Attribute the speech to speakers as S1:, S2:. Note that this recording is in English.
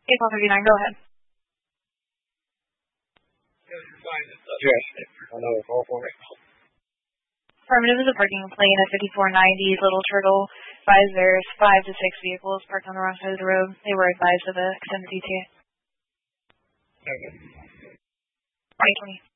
S1: 8:39, go ahead.
S2: Yes, I know, all for it.
S1: Affirmative is a parking plane at 5490 Little Turtle. Advised there's 5 to 6 vehicles parked on the wrong side of the road. They were advised of the extended ETA.
S2: Okay.
S1: 2020.